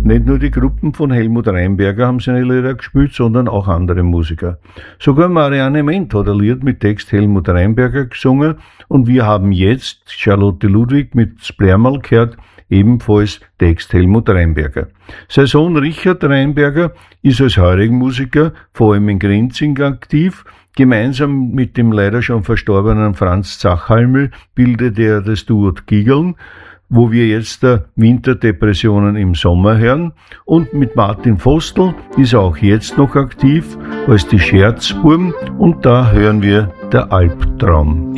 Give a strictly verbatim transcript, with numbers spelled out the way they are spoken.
Nicht nur die Gruppen von Helmut Rheinberger haben seine Lieder gespielt, sondern auch andere Musiker. Sogar Marianne Ment hat ein Lied mit Text Helmut Rheinberger gesungen und wir haben jetzt Charlotte Ludwig mit Splärmal gehört, ebenfalls Text Helmut Rheinberger. Sein Sohn Richard Rheinberger ist als Heurigenmusiker vor allem in Grinzing aktiv. Gemeinsam mit dem leider schon verstorbenen Franz Zachhalmel bildete er das Duo Gigeln, wo wir jetzt der Winterdepressionen im Sommer hören. Und mit Martin Vostl ist er auch jetzt noch aktiv als die Scherzbuben und da hören wir Der Albtraum.